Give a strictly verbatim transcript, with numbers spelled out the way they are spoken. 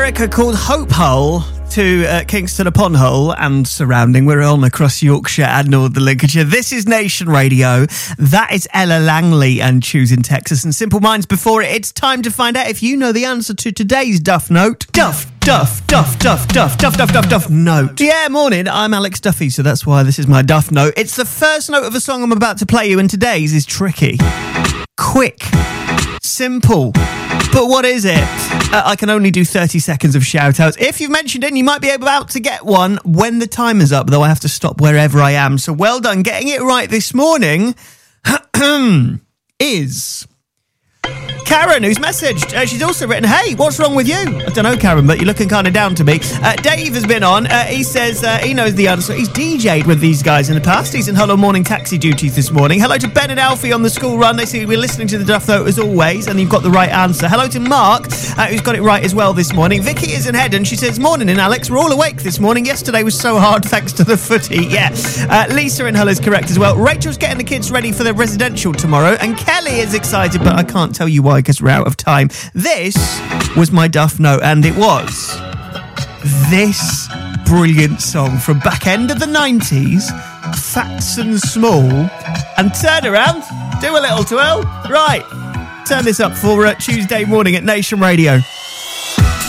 America called Hope Hull to uh, Kingston upon Hull and surrounding. We're on across Yorkshire and Northern Lincolnshire. This is Nation Radio. That is Ella Langley and Choosing Texas. And Simple Minds before it. It's time to find out if you know the answer to today's Duff Note. Duff, Duff, Duff, Duff, Duff, Duff, Duff, Duff, Duff Note. Yeah, morning. I'm Alex Duffy, so that's why this is my Duff Note. It's the first note of a song I'm about to play you, and today's is tricky. Quick. Simple. But what is it? Uh, I can only do thirty seconds of shout-outs. If you've mentioned it, you might be about to get one when the time is up, though I have to stop wherever I am. So well done. Getting it right this morning is Karen, who's messaged. Uh, she's also written, hey, what's wrong with you? I don't know, Karen, but you're looking kind of down to me. Uh, Dave has been on. Uh, he says uh, he knows the answer. He's D J'd with these guys in the past. He's in Hello Morning Taxi duties this morning. Hello to Ben and Alfie on the school run. They say we're listening to the Duff Note as always, and you've got the right answer. Hello to Mark, uh, who's got it right as well this morning. Vicky is in Headon. She says, morning in Alex. We're all awake this morning. Yesterday was so hard thanks to the footy. Yeah. Uh, Lisa in Hull is correct as well. Rachel's getting the kids ready for their residential tomorrow, and Kelly is excited, but I can't tell you why because we're out of time. This was my Duff Note, and it was this brilliant song from back end of the nineties, Fats and Small, and turn around, do a little twirl. Right, turn this up for uh, Tuesday morning at Nation Radio.